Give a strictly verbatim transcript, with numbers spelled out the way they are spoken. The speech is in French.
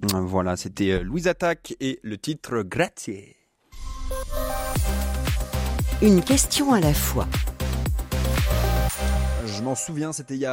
Voilà, c'était Louise Attaque et le titre Grazie. Une question à la fois. Je m'en souviens, c'était il y a